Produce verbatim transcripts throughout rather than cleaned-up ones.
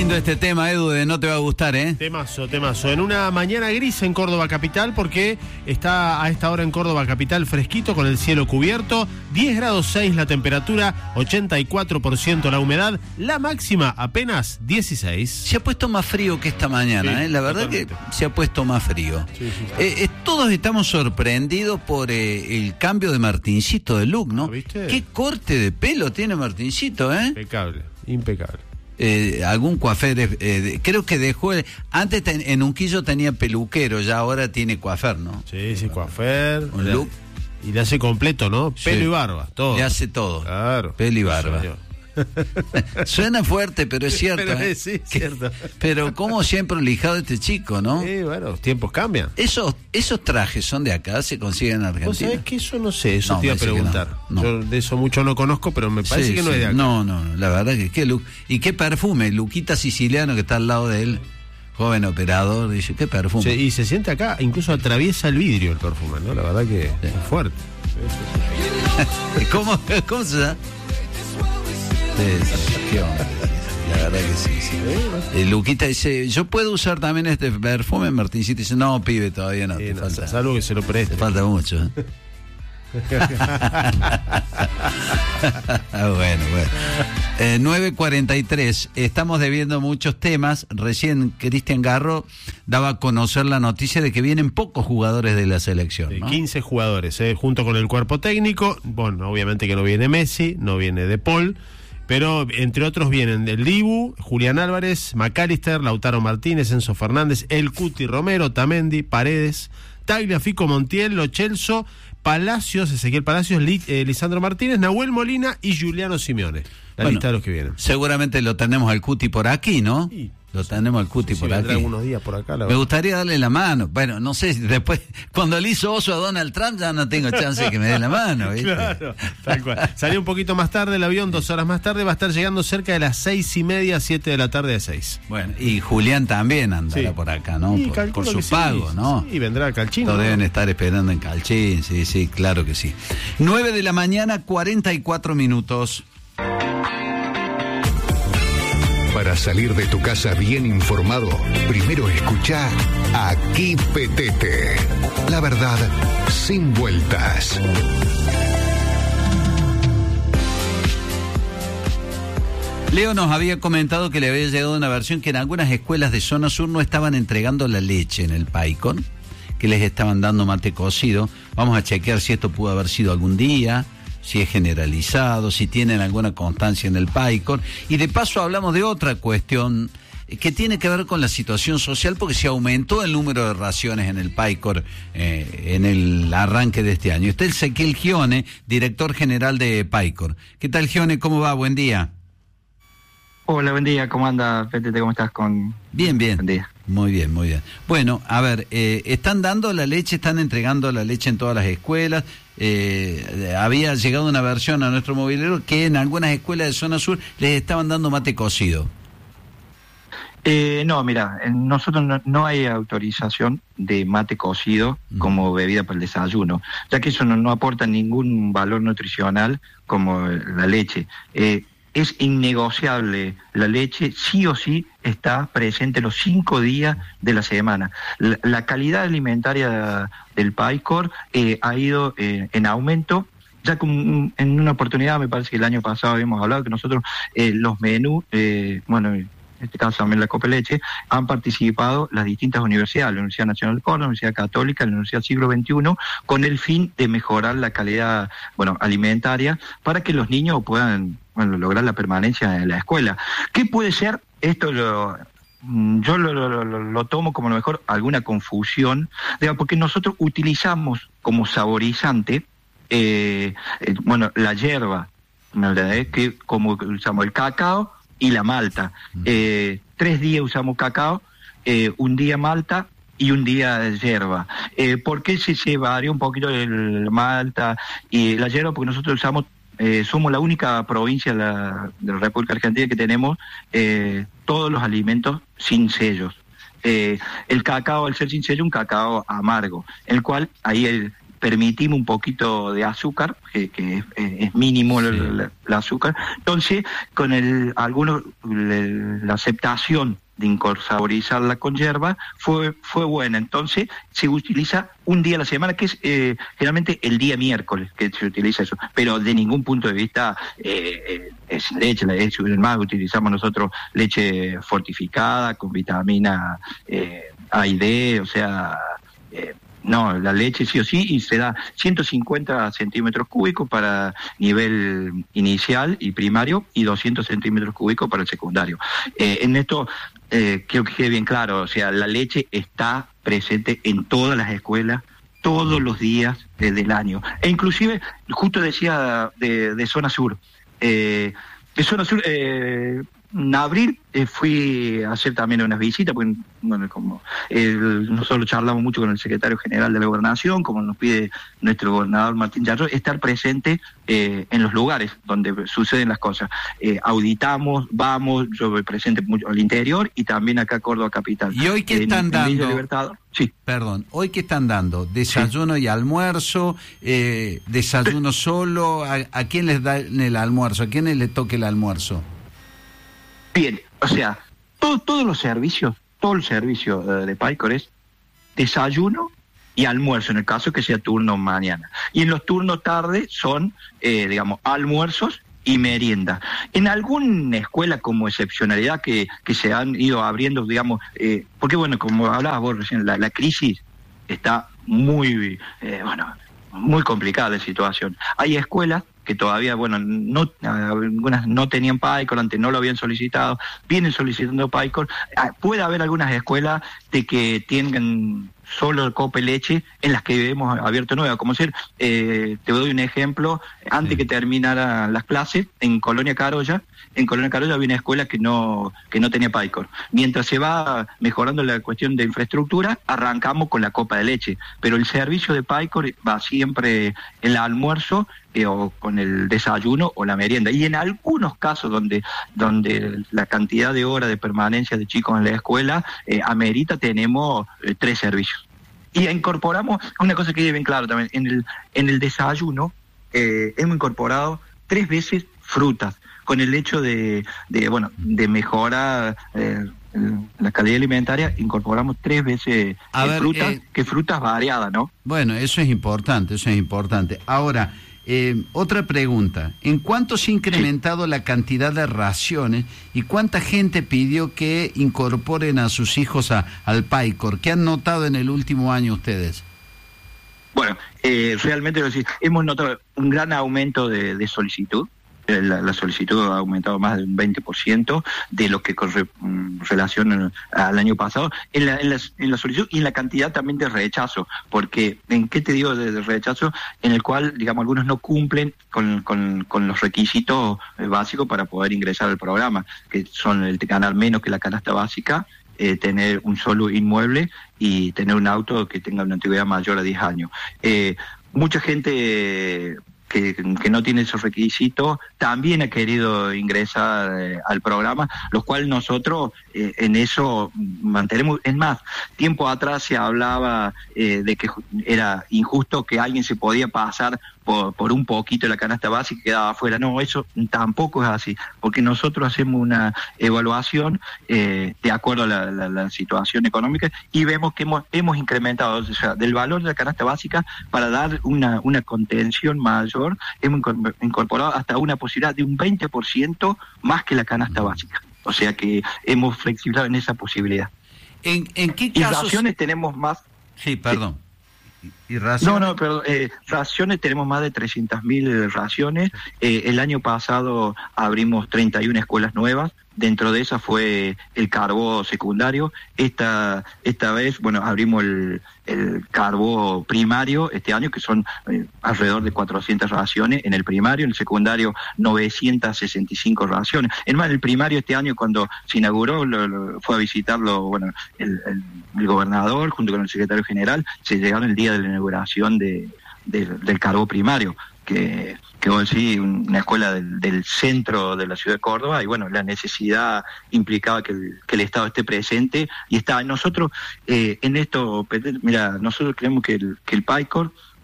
lindo este tema, Edu, de No Te Va a Gustar, ¿eh? Temazo, temazo. En una mañana gris en Córdoba capital, porque está a esta hora en Córdoba capital fresquito, con el cielo cubierto, diez grados seis la temperatura, ochenta y cuatro por ciento la humedad, la máxima apenas dieciséis. Se ha puesto más frío que esta mañana, sí, ¿eh? La verdad totalmente. Que se ha puesto más frío. Sí, sí, sí. Eh, eh, todos estamos sorprendidos por eh, el cambio de Martincito de look, ¿no? ¿Viste? Qué corte de pelo tiene Martincito, ¿eh? Impecable, impecable. Eh, algún coafer, eh, de, creo que dejó, el, antes ten, en Unquillo tenía peluquero, ya ahora tiene coafer, ¿no? Sí, sí, coafer. Un look. Y le hace completo, ¿no? Pelo sí. y barba, todo. Le hace todo. Claro. Pelo y barba. Suena fuerte, pero es cierto. Pero ¿eh? es, sí, cierto. Pero como siempre lijado este chico, ¿no? Sí, bueno, los tiempos cambian. Esos, esos trajes son de acá, se consiguen en Argentina. ¿Vos sabés que eso no sé? Eso no, te iba a preguntar. No, no. Yo de eso mucho no conozco, pero me parece sí, que no sí. es de acá. No, no, no, la verdad que qué look. Y qué perfume, Luquita Siciliano, que está al lado de él, joven operador, dice, qué perfume. Sí, y se siente acá, incluso atraviesa el vidrio el perfume, ¿no? La verdad que sí. Es fuerte. ¿Cómo, ¿Cómo se llama? ¿Qué onda? La verdad que sí, sí. Eh, Luquita dice, ¿yo puedo usar también este perfume? Martincito dice, no, pibe, todavía no. Sí, te no, falta, salvo que se lo preste. Te falta mucho. ¿eh? bueno, bueno. Eh, nueve cuarenta y tres. Estamos debiendo muchos temas. Recién Cristian Garro daba a conocer la noticia de que vienen pocos jugadores de la selección, sí, ¿no? quince jugadores, eh, junto con el cuerpo técnico. Bueno, obviamente que no viene Messi, no viene De Paul, pero entre otros vienen del Dibu, Julián Álvarez, McAllister, Lautaro Martínez, Enzo Fernández, El Cuti Romero, Tamendi, Paredes, Tagliafico, Montiel, Lo Celso, Palacios, Ezequiel Palacios, Li, eh, Lisandro Martínez, Nahuel Molina y Juliano Simeone. La bueno, lista de los que vienen. Seguramente lo tenemos al Cuti por aquí, ¿no? Sí. Lo tenemos al Cuti sí, por aquí. algunos días por acá. La Me gustaría darle la mano. Bueno, no sé, después, cuando le hizo oso a Donald Trump, ya no tengo chance de que me dé la mano, ¿viste? Claro, tal cual. Salió un poquito más tarde el avión, dos horas más tarde, va a estar llegando cerca de las seis y media, siete de la tarde de seis. Bueno, y Julián también andará sí. por acá, ¿no? Sí, por, por su pago, sí, ¿no? Sí, vendrá a Calchín. Lo ¿no? deben estar esperando en Calchín, sí, sí, claro que sí. nueve de la mañana, cuarenta y cuatro minutos. Para salir de tu casa bien informado, primero escucha Aquí Petete. La verdad, sin vueltas. Leo nos había comentado que le había llegado una versión que en algunas escuelas de zona sur no estaban entregando la leche en el Paicon, que les estaban dando mate cocido. Vamos a chequear si esto pudo haber sido algún día, si es generalizado, si tienen alguna constancia en el Paicon. Y de paso hablamos de otra cuestión que tiene que ver con la situación social, porque se aumentó el número de raciones en el Paicor eh, en el arranque de este año. Está el Ezequiel Gione, director general de Paicor. ¿Qué tal, Gione? ¿Cómo va? Buen día. Hola, buen día. ¿Cómo anda, Petete? ¿Cómo estás? Con... Bien, bien. Buen día. Muy bien, muy bien. Bueno, a ver, eh, ¿están dando la leche, están entregando la leche en todas las escuelas? Eh, había llegado una versión a nuestro movilero que en algunas escuelas de zona sur les estaban dando mate cocido. Eh, no, mira, nosotros no, no hay autorización de mate cocido como bebida para el desayuno, ya que eso no, no aporta ningún valor nutricional como la leche. Eh, es innegociable, la leche sí o sí está presente los cinco días de la semana. La, la calidad alimentaria del Paicor eh, ha ido eh, en aumento. Ya con, en una oportunidad, me parece que el año pasado habíamos hablado que nosotros eh, los menús, eh, bueno, en este caso también la Copa Leche, han participado las distintas universidades, la Universidad Nacional de Córdoba, la Universidad Católica, la Universidad Siglo veintiuno, con el fin de mejorar la calidad, bueno, alimentaria, para que los niños puedan, bueno, lograr la permanencia en la escuela. ¿Qué puede ser? Esto lo... Yo lo, lo, lo, lo tomo como a lo mejor alguna confusión, digamos, porque nosotros utilizamos como saborizante, eh, eh, bueno, la hierba, ¿verdad? Que como usamos el cacao y la malta. Eh, tres días usamos cacao, eh, un día malta y un día hierba. Eh, ¿Por qué se, se varía un poquito el malta y la hierba? Porque nosotros usamos, eh, somos la única provincia de la, de la República Argentina que tenemos eh, todos los alimentos sin sellos. Eh, el cacao, al ser sin sello, un cacao amargo, el cual ahí el, permitimos un poquito de azúcar, que, que es, es mínimo sí. el, el, el azúcar. Entonces, con el algunos el, la aceptación de incorporizarla con hierba fue fue buena. Entonces se utiliza un día a la semana, que es eh, generalmente el día miércoles que se utiliza eso, pero de ningún punto de vista eh, es leche, la leche más utilizamos nosotros leche fortificada con vitamina eh, A y D, o sea, eh, no, la leche sí o sí, y se da ciento cincuenta centímetros cúbicos para nivel inicial y primario y doscientos centímetros cúbicos para el secundario. Eh, en esto eh, quiero que quede bien claro, o sea, la leche está presente en todas las escuelas, todos los días eh, del año. E inclusive, justo decía de, de zona sur, eh, de zona sur... Eh, en abril eh, fui a hacer también unas visitas, porque bueno, como eh, nosotros charlamos mucho con el secretario general de la Gobernación, como nos pide nuestro gobernador Martín Yarro, estar presente eh, en los lugares donde suceden las cosas. Eh, auditamos, vamos, yo voy presente mucho al interior y también acá a Córdoba Capital. ¿Y hoy qué eh, están en, dando? En Libertador. Sí. Perdón, ¿hoy qué están dando? ¿Desayuno sí. y almuerzo? Eh, ¿Desayuno sí. solo? ¿A, ¿A quién les da el almuerzo? ¿A quién le toque el almuerzo? Bien, o sea, todo, todos los servicios, todo el servicio uh, de Paicor es desayuno y almuerzo, en el caso que sea turno mañana. Y en los turnos tarde son, eh, digamos, almuerzos y merienda. En alguna escuela como excepcionalidad que, que se han ido abriendo, digamos, eh, porque bueno, como hablabas vos recién, la, la crisis está muy, eh, bueno, muy complicada la situación. Hay escuelas que todavía, bueno, no algunas no tenían Paicor, antes no lo habían solicitado, vienen solicitando Paicor. Puede haber algunas escuelas de que tengan solo el cope leche en las que hemos abierto nuevas, como ser, eh, te doy un ejemplo, antes sí. que terminaran las clases, en Colonia Carolla, en Colonia Carolla había una escuela que no que no tenía Paicor. Mientras se va mejorando la cuestión de infraestructura, arrancamos con la copa de leche, pero el servicio de Paicor va siempre el almuerzo eh, o con el desayuno o la merienda. Y en algunos casos donde donde la cantidad de horas de permanencia de chicos en la escuela eh, amerita, tenemos eh, tres servicios. Y incorporamos, una cosa que quede bien claro también, en el en el desayuno eh, hemos incorporado tres veces frutas, con el hecho de, de bueno, de mejorar eh, la calidad alimentaria, incorporamos tres veces A eh, ver, frutas, eh, que frutas variadas, ¿no? Bueno, eso es importante, eso es importante. Ahora, eh, otra pregunta, ¿en cuánto se ha incrementado sí. la cantidad de raciones y cuánta gente pidió que incorporen a sus hijos a, al Paicor? ¿Qué han notado en el último año ustedes? Bueno, eh, realmente hemos notado un gran aumento de, de solicitud. La, la solicitud ha aumentado más de un veinte por ciento de lo que con re, relación al año pasado en la, en, la, en la solicitud y en la cantidad también de rechazo, porque ¿en qué te digo de, de rechazo? En el cual, digamos, algunos no cumplen con, con, con los requisitos básicos para poder ingresar al programa, que son el ganar menos que la canasta básica, eh, tener un solo inmueble y tener un auto que tenga una antigüedad mayor a diez años. Eh, mucha gente... Que, que no tiene esos requisitos, también ha querido ingresar eh, al programa, los cuales nosotros eh, en eso mantenemos. Es más, tiempo atrás se hablaba eh, de que era injusto que alguien se podía pasar por, por un poquito de la canasta básica y quedaba afuera. No, eso tampoco es así, porque nosotros hacemos una evaluación eh, de acuerdo a la, la, la situación económica y vemos que hemos, hemos incrementado, o sea, del valor de la canasta básica para dar una, una contención mayor. Hemos incorporado hasta una posibilidad de un veinte por ciento más que la canasta básica. O sea que hemos flexibilizado en esa posibilidad. ¿En, en qué y casos? raciones tenemos más... Sí, perdón. Sí. ¿Y raciones? No, no, perdón. Eh, raciones tenemos más de trescientas mil raciones. Eh, el año pasado abrimos treinta y una escuelas nuevas. Dentro de esas fue el carbó secundario. Esta esta vez, bueno, abrimos el, el carbó primario este año, que son eh, alrededor de cuatrocientas raciones en el primario, en el secundario novecientas sesenta y cinco raciones. Es más, el primario este año, cuando se inauguró, lo, lo, fue a visitarlo, bueno, el, el, el gobernador junto con el secretario general, se llegaron el día de la inauguración de, de del carbó primario, que, que vos decís, una escuela del, del centro de la ciudad de Córdoba, y bueno, la necesidad implicaba que el, que el Estado esté presente, y está nosotros, eh, en esto, mira, nosotros creemos que el, que el Paicor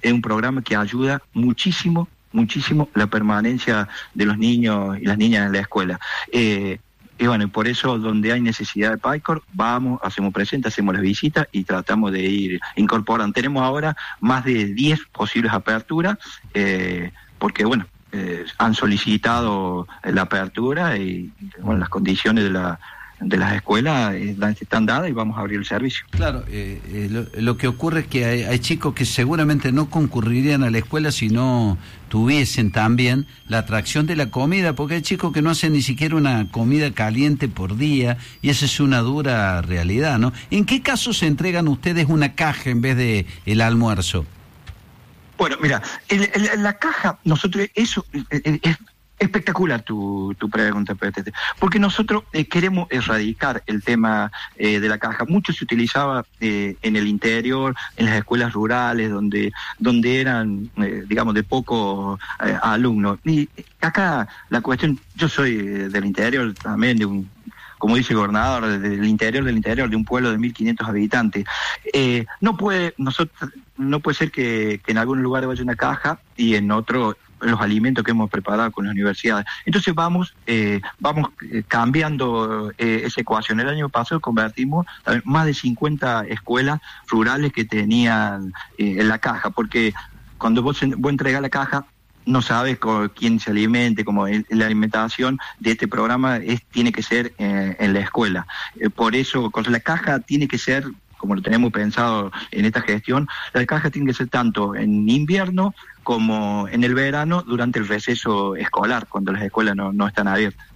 es un programa que ayuda muchísimo, muchísimo la permanencia de los niños y las niñas en la escuela. Eh, y bueno, por eso donde hay necesidad de PyCor, vamos, hacemos presente, hacemos las visitas y tratamos de ir incorporando. Tenemos ahora más de diez posibles aperturas, eh, porque bueno, eh, han solicitado la apertura y bueno, las condiciones de la de las escuelas eh, están dadas y vamos a abrir el servicio. Claro, eh, eh, lo, lo que ocurre es que hay, hay chicos que seguramente no concurrirían a la escuela si no tuviesen también la atracción de la comida, porque hay chicos que no hacen ni siquiera una comida caliente por día y esa es una dura realidad, ¿no? ¿En qué casos se entregan ustedes una caja en vez de el almuerzo? Bueno, mira, el, el, la caja, nosotros, eso es... es espectacular tu, tu pregunta, porque nosotros eh, queremos erradicar el tema eh, de la caja. Mucho se utilizaba eh, en el interior, en las escuelas rurales, donde donde eran, eh, digamos, de pocos eh, alumnos. Y acá la cuestión, yo soy del interior también, de un, como dice el gobernador, del interior del interior, de un pueblo de mil quinientos habitantes. Eh, no puede nosotros no puede ser que, que en algún lugar vaya una caja y en otro los alimentos que hemos preparado con las universidades. Entonces vamos eh, vamos eh, cambiando eh, esa ecuación. El año pasado convertimos eh, más de cincuenta escuelas rurales que tenían eh, en la caja, porque cuando vos, vos entregas la caja, no sabes con quién se alimente, como el, la alimentación de este programa es tiene que ser eh, en la escuela. Eh, por eso, con la caja tiene que ser, como lo tenemos pensado en esta gestión, la caja tiene que ser tanto en invierno como en el verano durante el receso escolar, cuando las escuelas no, no están abiertas.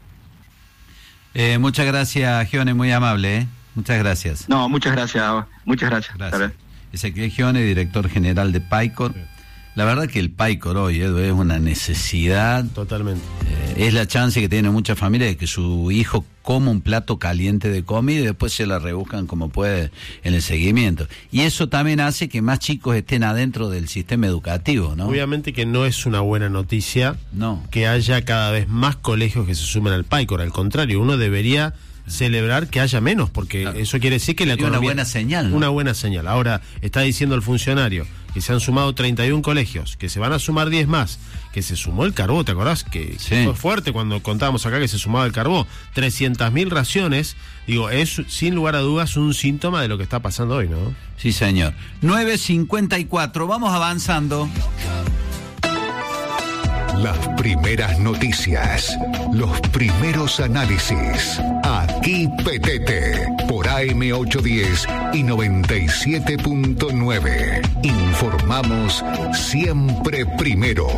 Eh, muchas gracias, Gione, muy amable, ¿eh? Muchas gracias. No, muchas gracias, muchas gracias. Gracias. Ezequiel Gione, director general de PyCor. Sí. La verdad que el PyCor hoy, Edu, es una necesidad. Totalmente. Eh, es la chance que tiene muchas familias de que su hijo coma un plato caliente de comida y después se la rebuscan como puede en el seguimiento. Y eso también hace que más chicos estén adentro del sistema educativo, ¿no? Obviamente que no es una buena noticia no. que haya cada vez más colegios que se sumen al PyCor. Al contrario, uno debería celebrar que haya menos, porque claro, eso quiere decir que la economía... Una buena señal, ¿no? Una buena señal. Ahora, está diciendo el funcionario que se han sumado treinta y uno colegios, que se van a sumar diez más, que se sumó el carbó, ¿te acordás? Que, sí. que fue fuerte cuando contábamos acá que se sumaba el carbó. trescientas mil raciones, digo, es sin lugar a dudas un síntoma de lo que está pasando hoy, ¿no? Sí, señor. nueve cincuenta y cuatro, vamos avanzando. Las primeras noticias, los primeros análisis. Aquí Petete, por A M ochocientos diez y noventa y siete punto nueve. Informamos siempre primero.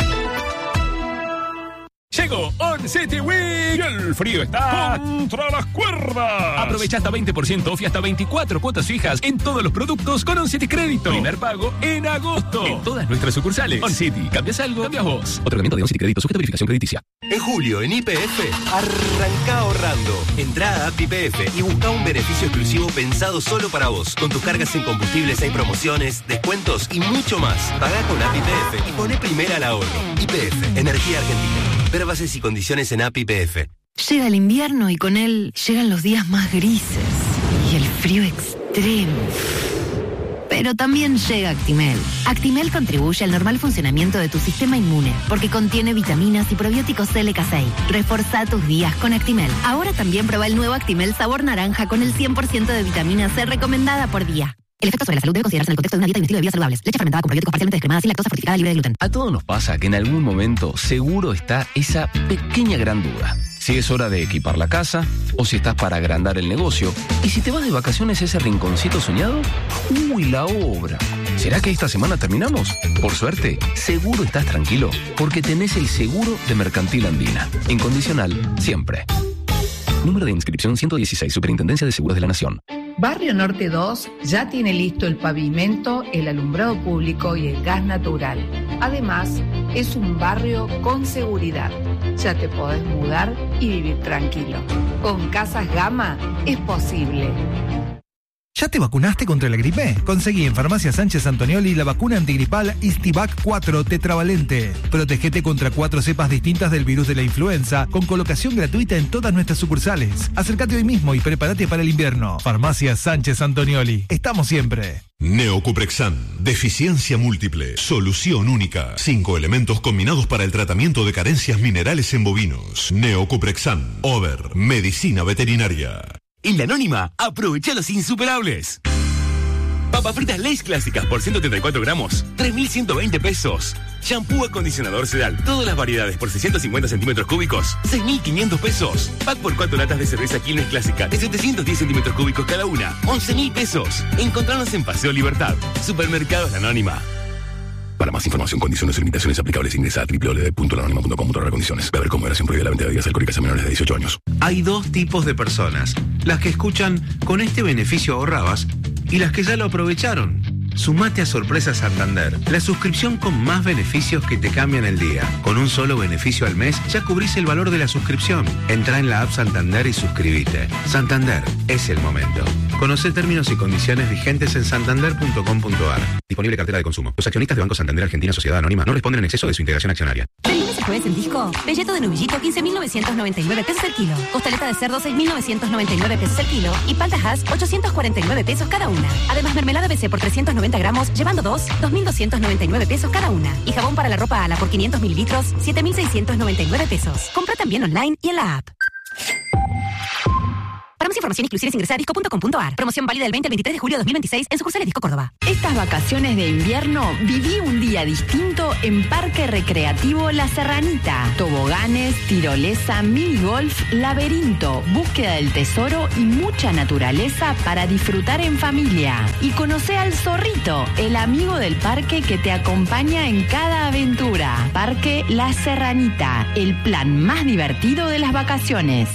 Llegó On City Week y el frío está contra las cuerdas. Aprovecha hasta veinte por ciento off y hasta veinticuatro cuotas fijas en todos los productos con On City Crédito. Primer pago en agosto en todas nuestras sucursales. On City, cambias algo, cambias vos. Otorgamiento de On City Crédito sujeto a verificación crediticia. En julio, en Y P F, arranca ahorrando. Entrá a App Y P F y busca un beneficio exclusivo pensado solo para vos. Con tus cargas en combustibles hay promociones, descuentos y mucho más. Pagá con App Y P F y poné primera al ahorro. Y P F, Energía Argentina. Ver bases y condiciones en App Y P F. Llega el invierno y con él llegan los días más grises y el frío extremo. Pero también llega Actimel. Actimel contribuye al normal funcionamiento de tu sistema inmune porque contiene vitaminas y probióticos L K seis. Reforzá tus días con Actimel. Ahora también prueba el nuevo Actimel sabor naranja con el cien por ciento de vitamina C recomendada por día. El efecto sobre la salud debe considerarse en el contexto de una dieta y un estilo de vida saludables. Leche fermentada con probióticos parcialmente descremada sin lactosa fortificada libre de gluten. A todos nos pasa que en algún momento seguro está esa pequeña gran duda. Si es hora de equipar la casa, o si estás para agrandar el negocio, y si te vas de vacaciones a ese rinconcito soñado, ¡uy, la obra! ¿Será que esta semana terminamos? Por suerte, seguro estás tranquilo, porque tenés el seguro de Mercantil Andina. Incondicional, siempre. Número de inscripción ciento dieciséis, Superintendencia de Seguros de la Nación. Barrio Norte dos ya tiene listo el pavimento, el alumbrado público y el gas natural. Además, es un barrio con seguridad. Ya te podés mudar y vivir tranquilo. Con Casas Gama es posible. ¿Ya te vacunaste contra la gripe? Conseguí en Farmacia Sánchez Antonioli la vacuna antigripal Istivac cuatro tetravalente. Protegete contra cuatro cepas distintas del virus de la influenza con colocación gratuita en todas nuestras sucursales. Acércate hoy mismo y prepárate para el invierno. Farmacia Sánchez Antonioli. Estamos siempre. Neocuprexan, deficiencia múltiple, solución única. Cinco elementos combinados para el tratamiento de carencias minerales en bovinos. Neocuprexan, Over, medicina veterinaria. En La Anónima, aprovecha los insuperables. Papas fritas Lay's clásicas por ciento treinta y cuatro gramos, tres mil ciento veinte pesos. Shampoo acondicionador Sedal, todas las variedades por seiscientos cincuenta centímetros cúbicos, seis mil quinientos pesos. Pack por cuatro latas de cerveza Quilmes clásica de setecientos diez centímetros cúbicos cada una, once mil pesos. Encontrarnos en Paseo Libertad. Supermercados La Anónima. Para más información, condiciones y limitaciones aplicables, ingresa a doble u doble u doble u punto la anónima punto com punto a r condiciones. Beber con moderación, prohibida la venta de bebidas alcohólicas a menores de dieciocho años. Hay dos tipos de personas: las que escuchan "con este beneficio ahorrabas" y las que ya lo aprovecharon. Sumate a Sorpresa Santander, la suscripción con más beneficios que te cambian el día. Con un solo beneficio al mes ya cubrís el valor de la suscripción. Entrá en la app Santander y suscríbete. Santander, es el momento. Conoce términos y condiciones vigentes en santander punto com punto a r. Disponible cartera de consumo. Los accionistas de Banco Santander Argentina Sociedad Anónima no responden en exceso de su integración accionaria. ¿El lunes y jueves en disco? Pelleto de novillito, quince mil novecientos noventa y nueve pesos el kilo. Costaleta de cerdo, seis mil novecientos noventa y nueve pesos el kilo. Y palta Hass, ochocientos cuarenta y nueve pesos cada una. Además, mermelada B C por trescientos noventa gramos, llevando dos, dos mil doscientos noventa y nueve pesos cada una. Y jabón para la ropa Ala por quinientos mililitros, siete mil seiscientos noventa y nueve pesos. Compra también online y en la app. Para más información inclusive ingresa a disco punto com punto a r. Promoción válida del veinte al veintitrés de julio de dos mil veintiséis en sucursales Disco Córdoba. Estas vacaciones de invierno viví un día distinto en Parque Recreativo La Serranita. Toboganes, tirolesa, mini golf, laberinto, búsqueda del tesoro y mucha naturaleza para disfrutar en familia. Y conoce al zorrito, el amigo del parque que te acompaña en cada aventura. Parque La Serranita, el plan más divertido de las vacaciones.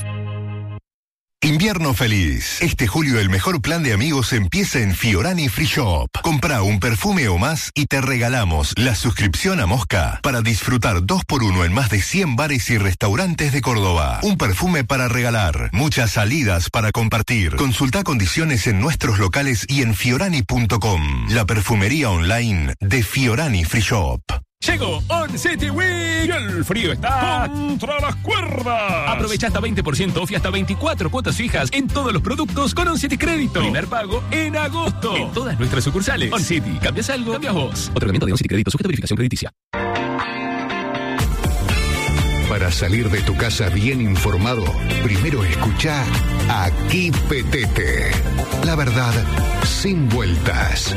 Invierno feliz. Este julio el mejor plan de amigos empieza en Fiorani Free Shop. Compra un perfume o más y te regalamos la suscripción a Mosca para disfrutar dos por uno en más de cien bares y restaurantes de Córdoba. Un perfume para regalar, muchas salidas para compartir. Consulta condiciones en nuestros locales y en fiorani punto com. La perfumería online de Fiorani Free Shop. Llegó On City Week y el frío está contra las cuerdas. Aprovecha hasta veinte por ciento off y hasta veinticuatro cuotas fijas en todos los productos con On City Crédito. Primer pago en agosto. En todas nuestras sucursales. On City. ¿Cambias algo? Cambias vos. Otorgamiento de On City Crédito sujeto a verificación crediticia. Para salir de tu casa bien informado, primero escucha Aquí Petete. La verdad, sin vueltas.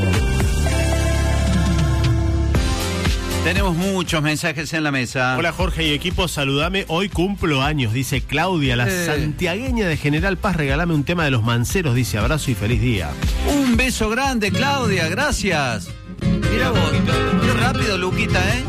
Tenemos muchos mensajes en la mesa. Hola Jorge y equipo, saludame. Hoy cumplo años, dice Claudia, la eh. santiagueña de General Paz. Regálame un tema de Los Manceros, dice. Abrazo y feliz día. Un beso grande, Claudia, gracias. Mira vos, qué rápido, Luquita, ¿eh?